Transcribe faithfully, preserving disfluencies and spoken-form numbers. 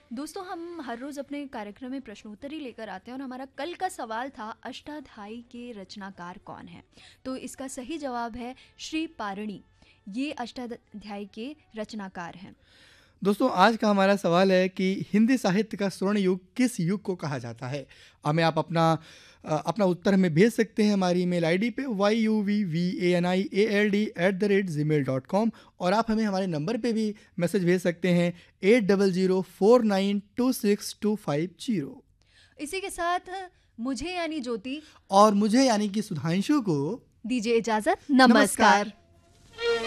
दोस्तों, हम हर रोज़ अपने कार्यक्रम में प्रश्नोत्तरी लेकर आते हैं और हमारा कल का सवाल था अष्टाध्यायी के रचनाकार कौन है। तो इसका सही जवाब है श्री पारणी। ये अष्टाध्यायी के रचनाकार हैं। दोस्तों, आज का हमारा सवाल है कि हिंदी साहित्य का स्वर्ण युग किस युग को कहा जाता है। हमें आप अपना अ, अपना उत्तर हमें भेज सकते हैं हमारी ईमेल आईडी पे why you we V A N I A L D at the rate ji mail dot com, और आप हमें हमारे नंबर पे भी मैसेज भेज सकते हैं eight double zero four nine to six to five zero. इसी के साथ मुझे यानी ज्योति और मुझे यानी कि सुधांशु को दीजिए इजाज़त। नमस्कार। नमस्कार।